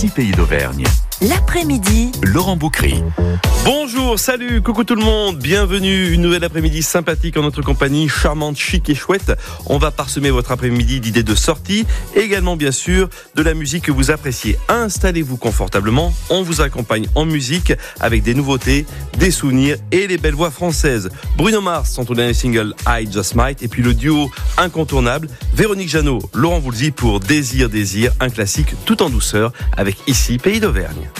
Ici Pays d'Auvergne. L'après-midi, Laurent Boucry. Bonjour, salut, coucou tout le monde, bienvenue, une nouvelle après-midi sympathique en notre compagnie, charmante, chic et chouette. On va parsemer votre après-midi d'idées de sortie, également bien sûr de la musique que vous appréciez. Installez-vous confortablement, on vous accompagne en musique avec des nouveautés, des souvenirs et les belles voix françaises. Bruno Mars, son tout dernier single I Just Might, et puis le duo incontournable, Véronique Jeannot, Laurent Voulzy pour Désir, un classique tout en douceur avec Ici Pays d'Auvergne.